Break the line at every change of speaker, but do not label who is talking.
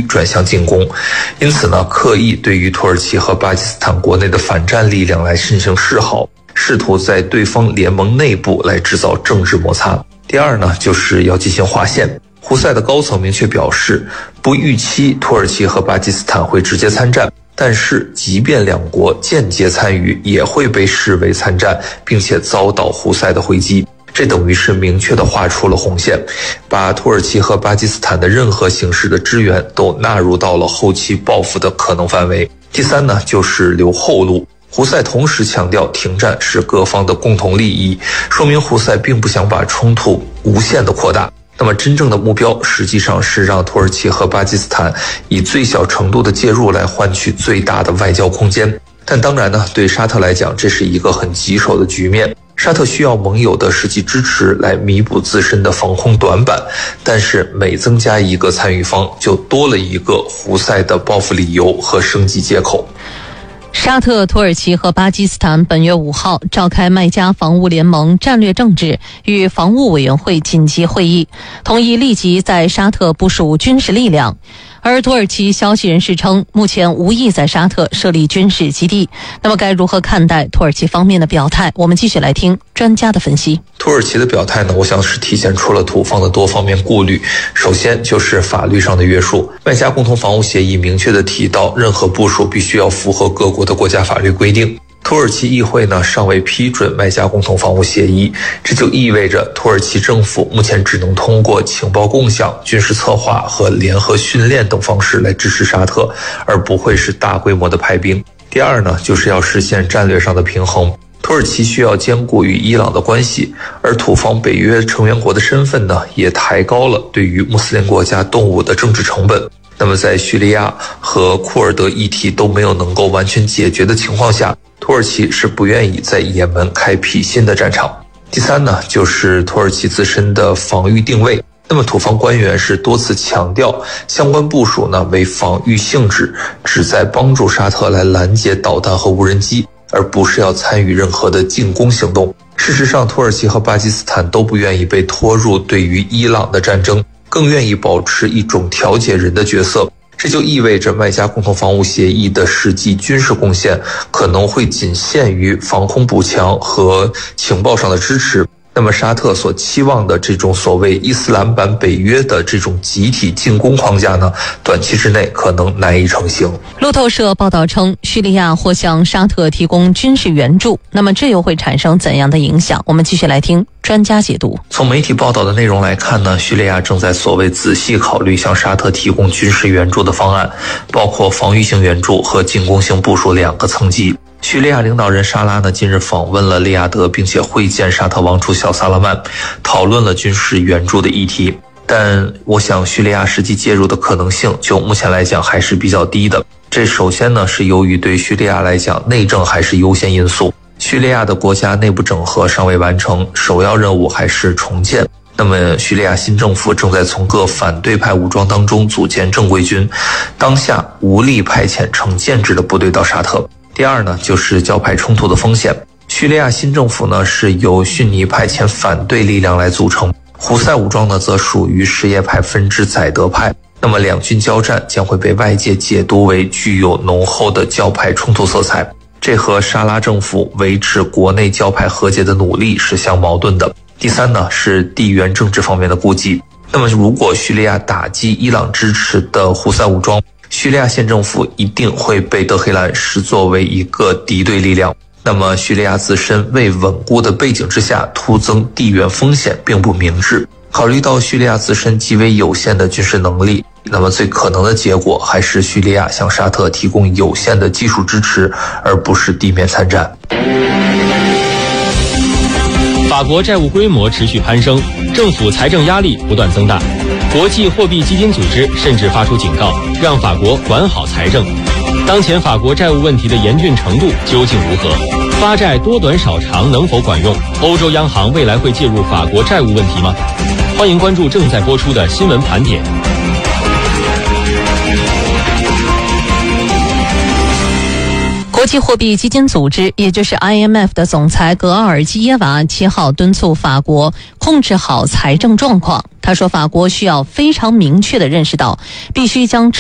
转向进攻，因此呢，刻意对于土耳其和巴基斯坦国内的反战力量来进行示好，试图在对方联盟内部来制造政治摩擦。第二呢，就是要进行划线。胡塞的高层明确表示，不预期土耳其和巴基斯坦会直接参战，但是即便两国间接参与，也会被视为参战，并且遭到胡塞的回击。这等于是明确地画出了红线，把土耳其和巴基斯坦的任何形式的支援都纳入到了后期报复的可能范围。第三呢，就是留后路。胡塞同时强调停战是各方的共同利益，说明胡塞并不想把冲突无限的扩大。那么真正的目标实际上是让土耳其和巴基斯坦以最小程度的介入来换取最大的外交空间。但当然呢，对沙特来讲，这是一个很棘手的局面。沙特需要盟友的实际支持来弥补自身的防空短板，但是每增加一个参与方，就多了一个胡塞的报复理由和升级借口。
沙特、土耳其和巴基斯坦本月5号召开麦加防务联盟战略政治与防务委员会紧急会议，同意立即在沙特部署军事力量。而土耳其消息人士称，目前无意在沙特设立军事基地。那么该如何看待土耳其方面的表态？我们继续来听专家的分析。
土耳其的表态呢，我想是体现出了土方的多方面顾虑。首先就是法律上的约束，麦加共同防务协议明确地提到，任何部署必须要符合各国的国家法律规定。土耳其议会呢尚未批准麦加共同防务协议，这就意味着土耳其政府目前只能通过情报共享、军事策划和联合训练等方式来支持沙特，而不会是大规模的派兵。第二呢，就是要实现战略上的平衡。土耳其需要兼顾与伊朗的关系，而土方北约成员国的身份呢，也抬高了对于穆斯林国家动武的政治成本。那么在叙利亚和库尔德议题都没有能够完全解决的情况下，土耳其是不愿意在也门开辟新的战场。第三呢，就是土耳其自身的防御定位。那么土方官员是多次强调，相关部署呢为防御性质，旨在帮助沙特来拦截导弹和无人机，而不是要参与任何的进攻行动。事实上，土耳其和巴基斯坦都不愿意被拖入对于伊朗的战争，更愿意保持一种调解人的角色。这就意味着麦加共同防务协议的实际军事贡献可能会仅限于防空补强和情报上的支持。那么沙特所期望的这种所谓伊斯兰版北约的这种集体进攻框架呢，短期之内可能难以成型。
路透社报道称，叙利亚或向沙特提供军事援助，那么这又会产生怎样的影响？我们继续来听专家解读。
从媒体报道的内容来看呢，叙利亚正在所谓仔细考虑向沙特提供军事援助的方案，包括防御性援助和进攻性部署两个层级。叙利亚领导人沙拉呢，近日访问了利雅得，并且会见沙特王储小萨勒曼，讨论了军事援助的议题。但我想叙利亚实际介入的可能性，就目前来讲还是比较低的。这首先呢，是由于对叙利亚来讲，内政还是优先因素。叙利亚的国家内部整合尚未完成，首要任务还是重建。那么叙利亚新政府正在从各反对派武装当中组建正规军，当下无力派遣成建制的部队到沙特。第二呢，就是教派冲突的风险。叙利亚新政府呢是由逊尼派遣反对力量来组成，胡塞武装呢则属于什叶派分支宰德派。那么两军交战将会被外界解读为具有浓厚的教派冲突色彩，这和沙拉政府维持国内教派和解的努力是相矛盾的。第三呢，是地缘政治方面的顾忌。那么如果叙利亚打击伊朗支持的胡塞武装，叙利亚县政府一定会被德黑兰视作为一个敌对力量。那么叙利亚自身为稳固的背景之下，突增地缘风险并不明智。考虑到叙利亚自身极为有限的军事能力，那么最可能的结果还是叙利亚向沙特提供有限的技术支持，而不是地面参战。
法国债务规模持续攀升，政府财政压力不断增大。国际货币基金组织甚至发出警告，让法国管好财政。当前法国债务问题的严峻程度究竟如何？发债多短少长能否管用？欧洲央行未来会介入法国债务问题吗？欢迎关注正在播出的新闻盘点。
国际货币基金组织，也就是 IMF 的总裁格奥尔基耶娃7号敦促法国控制好财政状况。他说，法国需要非常明确地认识到，必须将